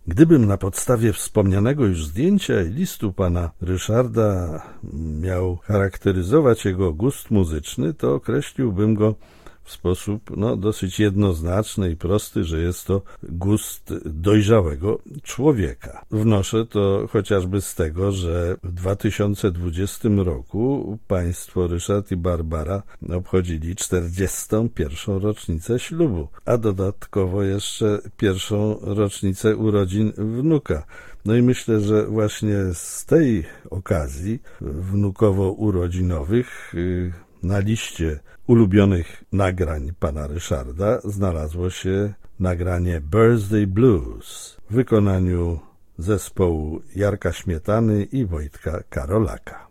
Gdybym na podstawie wspomnianego już zdjęcia i listu pana Ryszarda miał charakteryzować jego gust muzyczny, to określiłbym go w sposób dosyć jednoznaczny i prosty, że jest to gust dojrzałego człowieka. Wnoszę to chociażby z tego, że w 2020 roku państwo Ryszard i Barbara obchodzili 41. rocznicę ślubu, a dodatkowo jeszcze pierwszą rocznicę urodzin wnuka. No i myślę, że właśnie z tej okazji wnukowo-urodzinowych na liście ulubionych nagrań pana Ryszarda znalazło się nagranie Birthday Blues w wykonaniu zespołu Jarka Śmietany i Wojtka Karolaka.